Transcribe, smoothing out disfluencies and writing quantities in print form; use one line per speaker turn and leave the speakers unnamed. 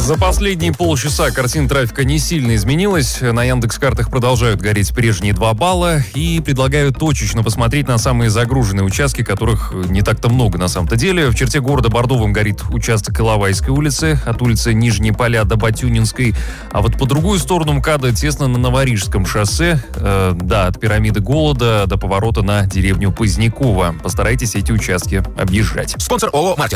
За последние полчаса картина трафика не сильно изменилась. На Яндекс.Картах продолжают гореть прежние 2 балла и предлагают точечно посмотреть на самые загруженные участки, которых не так-то много на самом-то деле. В черте города Бордовым горит участок Иловайской улицы, от улицы Нижние Поля до Батюнинской. А вот по другую сторону МКАДа тесно на Новорижском шоссе. От пирамиды Голода до поворота на деревню Позднякова. Постарайтесь эти участки объезжать.
Спонсор ООО «Мартин».